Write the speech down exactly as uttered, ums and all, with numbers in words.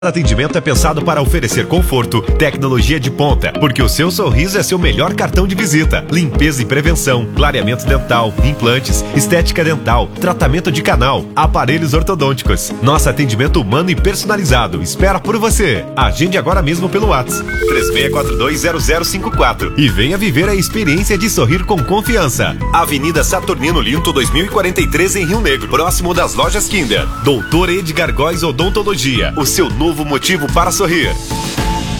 Atendimento é pensado para oferecer conforto, tecnologia de ponta, porque o seu sorriso é seu melhor cartão de visita. Limpeza e prevenção, clareamento dental, implantes, estética dental, tratamento de canal, aparelhos ortodônticos. Nosso atendimento humano e personalizado espera por você. Agende agora mesmo pelo WhatsApp três seis quatro dois zero zero cinco quatro e venha viver a experiência de sorrir com confiança. Avenida Saturnino Linto dois mil e quarenta e três em Rio Negro, próximo das lojas Kinder. doutor Edgar Góes Odontologia, o seu novo motivo para sorrir.